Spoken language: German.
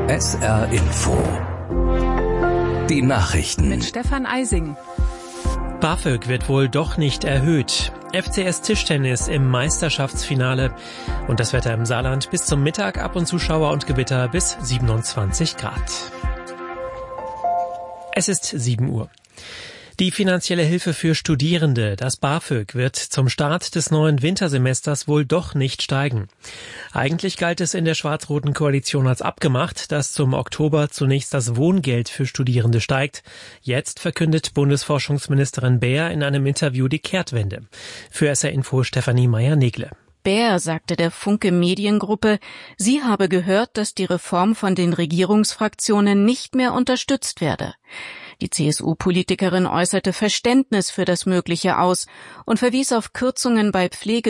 SR Info. Die Nachrichten. Mit Stefan Eising. BAföG wird wohl doch nicht erhöht. FCS Tischtennis im Meisterschaftsfinale. Und das Wetter im Saarland bis zum Mittag, ab und zu Schauer und Gewitter bis 27 Grad. Es ist 7 Uhr. Die finanzielle Hilfe für Studierende, das BAföG, wird zum Start des neuen Wintersemesters wohl doch nicht steigen. Eigentlich galt es in der schwarz-roten Koalition als abgemacht, dass zum Oktober zunächst das Wohngeld für Studierende steigt. Jetzt verkündet Bundesforschungsministerin Baer in einem Interview die Kehrtwende. Für SR Info Stefanie Meyer-Negle. Baer sagte der Funke Mediengruppe, sie habe gehört, dass die Reform von den Regierungsfraktionen nicht mehr unterstützt werde. Die CSU-Politikerin äußerte Verständnis für das Mögliche aus und verwies auf Kürzungen bei